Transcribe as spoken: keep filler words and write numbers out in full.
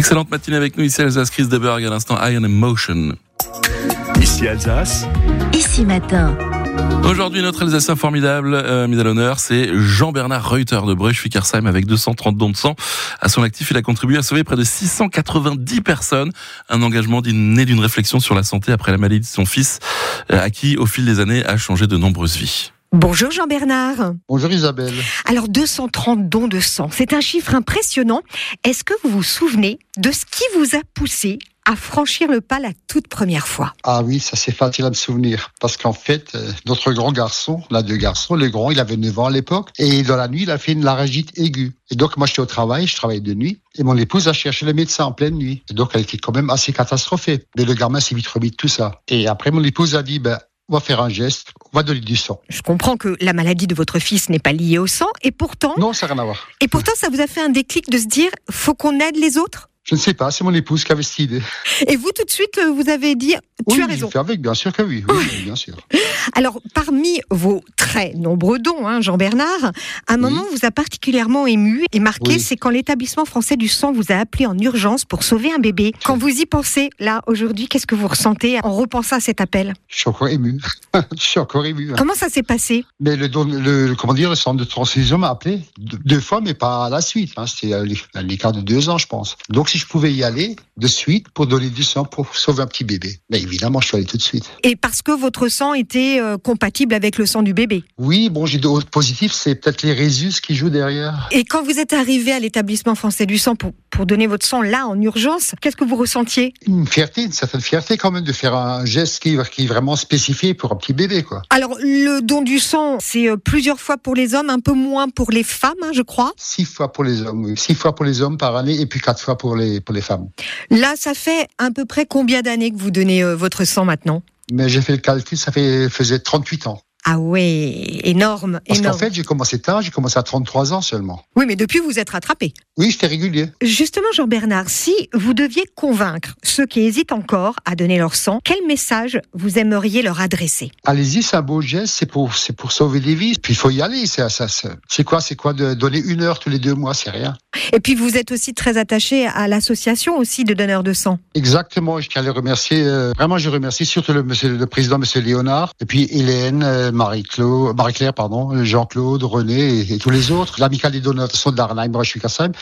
Excellente matinée avec nous ici à Alsace. Chris Deberg à l'instant, I Am Emotion. Ici Alsace. Ici Matin. Aujourd'hui, notre Alsacien formidable, euh, mis à l'honneur, c'est Jean-Bernard Reuter de Breuch-Wickersheim avec deux cent trente dons de sang. À son actif, il a contribué à sauver près de six cent quatre-vingt-dix personnes. Un engagement né d'une réflexion sur la santé après la maladie de son fils, euh, à qui, au fil des années, a changé de nombreuses vies. Bonjour Jean-Bernard. Bonjour Isabelle. Alors deux cent trente dons de sang, c'est un chiffre impressionnant. Est-ce que vous vous souvenez de ce qui vous a poussé à franchir le pas la toute première fois? Ah oui, ça c'est facile à me souvenir. Parce qu'en fait, euh, notre grand garçon, là deux garçons, le grand, il avait neuf ans à l'époque. Et dans la nuit, il a fait une laryngite aiguë. Et donc moi j'étais au travail, je travaillais de nuit. Et mon épouse a cherché le médecin en pleine nuit. Et donc elle était quand même assez catastrophée. Mais le gamin s'est vite remis de tout ça. Et après mon épouse a dit, ben, on va faire un geste, on va donner du sang. Je comprends que la maladie de votre fils n'est pas liée au sang. Et pourtant... Non, ça n'a rien à voir. Et pourtant ça vous a fait un déclic de se dire, faut qu'on aide les autres? Je ne sais pas, c'est mon épouse qui avait cette idée. Et vous, tout de suite, vous avez dit, tu oui, as raison. Oui, avec, bien sûr que oui, oui, oui, bien sûr. Alors, parmi vos très nombreux dons, hein, Jean-Bernard, un moment oui. vous a particulièrement ému et marqué, oui. c'est quand l'établissement français du sang vous a appelé en urgence pour sauver un bébé. Quand vous y pensez, là, aujourd'hui, qu'est-ce que vous ressentez en repensant à cet appel? Je suis encore ému. Je suis encore ému. Hein. Comment ça s'est passé? Mais le, don, le, comment dire, le centre de transfusion m'a appelé deux, deux fois, mais pas à la suite. Hein. C'était à l'écart de deux ans, je pense. Donc, si je pouvais y aller de suite pour donner du sang pour sauver un petit bébé. Mais évidemment, je suis allé tout de suite. Et parce que votre sang était euh, compatible avec le sang du bébé? Oui, bon, j'ai d'autres positifs, c'est peut-être les résus qui jouent derrière. Et quand vous êtes arrivé à l'établissement français du sang pour, pour donner votre sang là en urgence, qu'est-ce que vous ressentiez? Une fierté, une certaine fierté quand même de faire un geste qui, qui est vraiment spécifié pour un petit bébé, quoi. Alors, le don du sang, c'est euh, plusieurs fois pour les hommes, un peu moins pour les femmes, hein, je crois. Six fois pour les hommes, oui. Six fois pour les hommes par année et puis quatre fois pour les, pour les femmes. Là, ça fait à peu près combien d'années que vous donnez euh, votre sang maintenant? Mais j'ai fait le calcul, ça fait, faisait trente-huit ans. Ah ouais, énorme, Parce énorme. qu'en fait, j'ai commencé tard, j'ai commencé à trente-trois ans seulement. Oui, mais depuis, vous êtes rattrapé. Oui, j'étais régulier. Justement, Jean-Bernard, si vous deviez convaincre ceux qui hésitent encore à donner leur sang, quel message vous aimeriez leur adresser? Allez-y, c'est un beau geste, c'est pour, c'est pour sauver des vies. Puis il faut y aller, c'est, ça, c'est, c'est quoi, c'est quoi de donner une heure tous les deux mois, c'est rien. Et puis vous êtes aussi très attaché à l'association aussi de donneurs de sang. Exactement, je tiens à les remercier. Euh, vraiment, je remercie surtout le, monsieur, le président, monsieur Léonard, et puis Hélène, euh, Marie-Claude, Marie-Claire, pardon, Jean-Claude, René et, et tous les autres. L'amicale des donneurs de sang d'Arnhem, Breuch-Wickersheim.